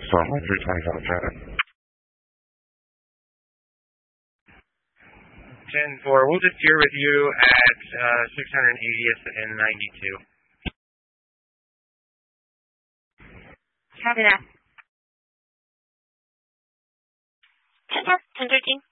125 10-4, we'll just steer with you at 680th and 92. Copy that. 10-4, 1013.